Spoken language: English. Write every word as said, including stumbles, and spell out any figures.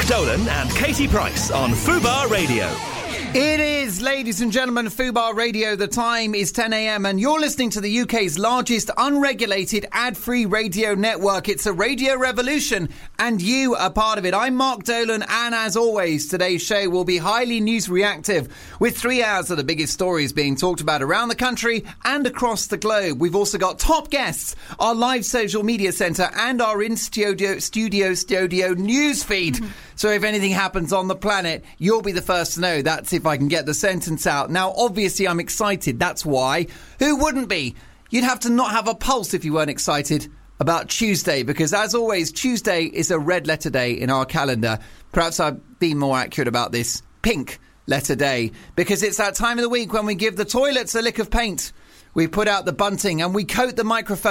Dolan and Katie Price on Fubar Radio. It is, ladies and gentlemen, Fubar Radio. The time is ten a.m. and you're listening to the U K's largest unregulated ad-free radio network. It's a radio revolution and you are part of it. I'm Mark Dolan, and as always, today's show will be highly news reactive with three hours of the biggest stories being talked about around the country and across the globe. We've also got top guests, our live social media centre and our in-studio studio, studio news feed. Mm-hmm. So if anything happens on the planet, you'll be the first to know. That's if I can get the sentence out. Now, obviously, I'm excited. That's why. Who wouldn't be? You'd have to not have a pulse if you weren't excited about Tuesday, because as always, Tuesday is a red letter day in our calendar. Perhaps I'd be more accurate about this. Pink letter day, because it's that time of the week when we give the toilets a lick of paint. We put out the bunting and we coat the microphone